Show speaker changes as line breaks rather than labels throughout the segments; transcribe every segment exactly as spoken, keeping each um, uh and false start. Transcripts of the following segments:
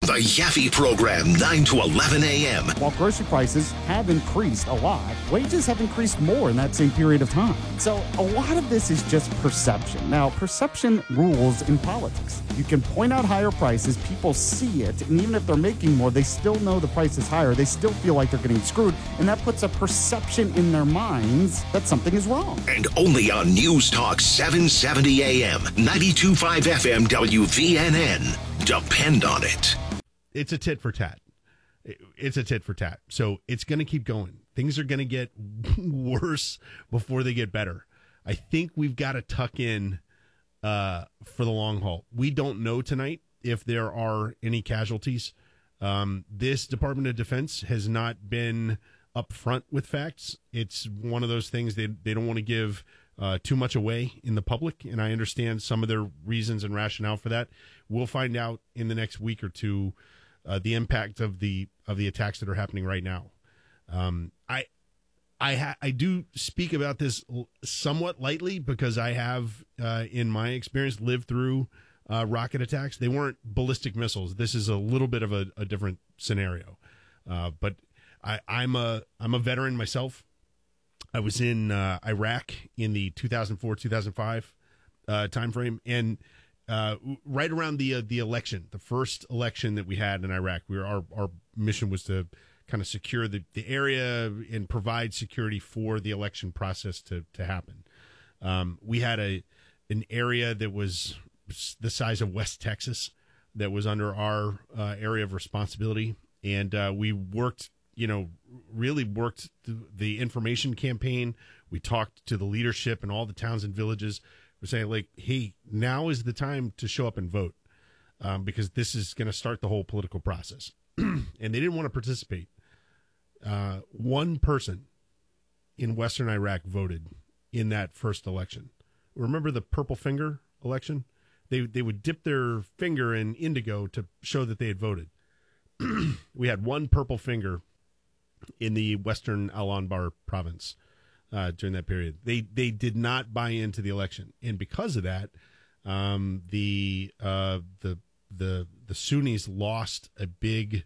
The Yaffe Program, nine to eleven a.m.
While grocery prices have increased a lot, wages have increased more in that same period of time. So a lot of this is just perception. Now, perception rules in politics. You can point out higher prices, people see it, and even if they're making more, they still know the price is higher. They still feel like they're getting screwed, and that puts a perception in their minds that something is wrong.
And only on News Talk seven seventy a.m., ninety-two point five F M W V N N. Depend on it.
It's a tit for tat. It's a tit for tat. So it's going to keep going. Things are going to get worse before they get better. I think we've got to tuck in uh, for the long haul. We don't know tonight if there are any casualties. Um, this Department of Defense has not been upfront with facts. It's one of those things they they don't want to give uh, too much away in the public, and I understand some of their reasons and rationale for that. We'll find out in the next week or two uh, the impact of the of the attacks that are happening right now. Um, I I ha- I do speak about this somewhat lightly because I have, uh, in my experience, lived through uh, rocket attacks. They weren't ballistic missiles. This is a little bit of a, a different scenario, uh, but I, I'm a I'm a veteran myself. I was in uh, Iraq in the two thousand four two thousand five uh, timeframe, and uh, right around the uh, the election, the first election that we had in Iraq, we were, our our mission was to kind of secure the, the area and provide security for the election process to to happen. Um, we had a an area that was the size of West Texas that was under our uh, area of responsibility, and uh, we worked. you know, really worked the information campaign. We talked to the leadership in all the towns and villages. We're saying, like, hey, now is the time to show up and vote um, because this is going to start the whole political process. And they didn't want to participate. Uh, one person in Western Iraq voted in that first election. Remember the purple finger election? They, they would dip their finger in indigo to show that they had voted. We had one purple finger in the Western Al-Anbar province uh, during that period. They they did not buy into the election, and because of that, um, the uh, the the the Sunnis lost a big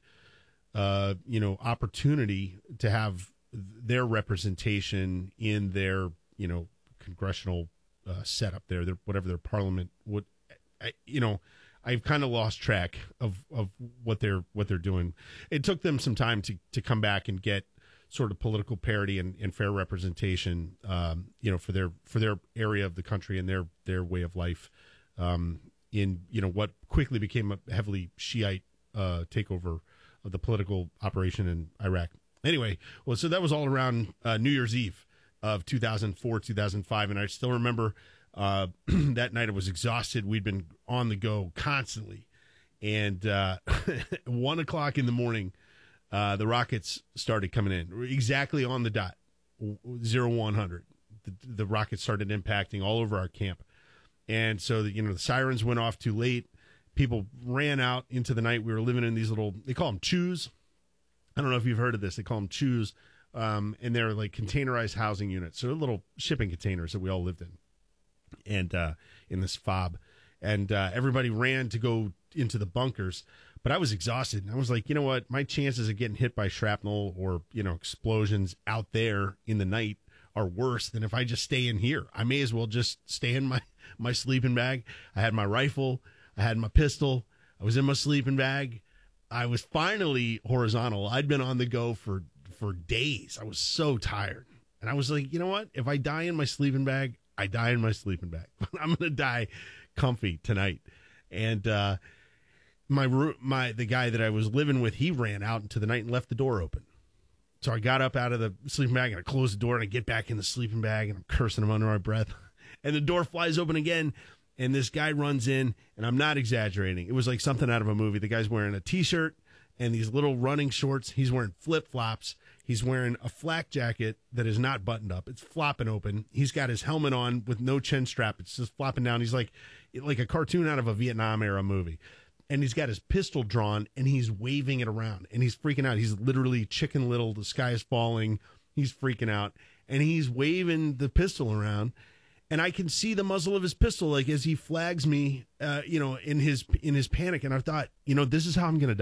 uh, you know opportunity to have their representation in their you know congressional uh, setup there, their, whatever their parliament would, I, you know. I've kind of lost track of, of what they're what they're doing. It took them some time to, to come back and get sort of political parity and, and fair representation, um, you know, for their for their area of the country and their their way of life, um, in you know what quickly became a heavily Shiite uh, takeover of the political operation in Iraq. Anyway, well, so that was all around uh, New Year's Eve of two thousand four, two thousand five, and I still remember. Uh, that night I was exhausted. We'd been on the go constantly. And uh, one o'clock in the morning, uh, the rockets started coming in exactly on the dot, zero one hundred. The, the rockets started impacting all over our camp. And so, the, you know, the sirens went off too late. People ran out into the night. We were living in these little, they call them chews. I don't know if you've heard of this. They call them chews. Um, and they're like containerized housing units. So they're little shipping containers that we all lived in. And uh, in this fob, and uh, everybody ran to go into the bunkers, but I was exhausted. And I was like, you know what? My chances of getting hit by shrapnel or you know explosions out there in the night are worse than if I just stay in here. I may as well just stay in my my sleeping bag. I had my rifle, I had my pistol, I was in my sleeping bag. I was finally horizontal. I'd been on the go for for days. I was so tired, and I was like, you know what? If I die in my sleeping bag, I die in my sleeping bag. I'm going to die comfy tonight. And uh, my my the guy that I was living with, he ran out into the night and left the door open. So I got up out of the sleeping bag and I closed the door and I get back in the sleeping bag and I'm cursing him under my breath. And the door flies open again and this guy runs in, and I'm not exaggerating. It was like something out of a movie. The guy's wearing a T-shirt and these little running shorts. He's wearing flip-flops. He's wearing a flak jacket that is not buttoned up. It's flopping open. He's got his helmet on with no chin strap. It's just flopping down. He's like like a cartoon out of a Vietnam-era movie. And he's got his pistol drawn, and he's waving it around. And he's freaking out. He's literally Chicken Little. The sky is falling. He's freaking out. And he's waving the pistol around. And I can see the muzzle of his pistol, like, as he flags me, uh, you know, in his in his panic. And I thought, you know, this is how I'm going to die.